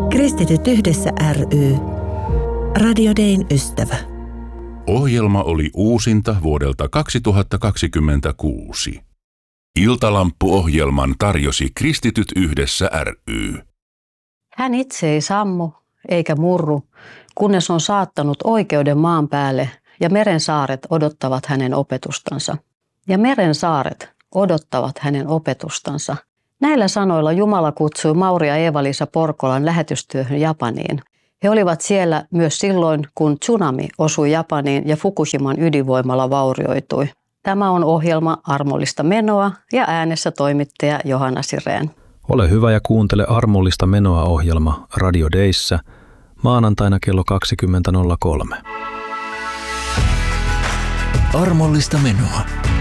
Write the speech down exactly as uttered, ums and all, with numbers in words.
Kristityt yhdessä ry. Radio Dayn ystävä. Ohjelma oli uusinta vuodelta kaksituhattakaksikymmentäkuusi. Iltalamppu-ohjelman tarjosi Kristityt yhdessä ry. Hän itse ei sammu eikä murru, kunnes on saattanut oikeuden maan päälle ja meren saaret odottavat hänen opetustansa. Ja meren saaret odottavat hänen opetustansa. Näillä sanoilla Jumala kutsui Mauri ja Eeva-Liisa Porkolan lähetystyöhön Japaniin. He olivat siellä myös silloin, kun tsunami osui Japaniin ja Fukushiman ydinvoimala vaurioitui. Tämä on ohjelma Armollista menoa ja äänessä toimittaja Johanna Sirén. Ole hyvä ja kuuntele Armollista menoa -ohjelma Radio Dayssä maanantaina kello kaksikymmentä nolla kolme. Armollista menoa.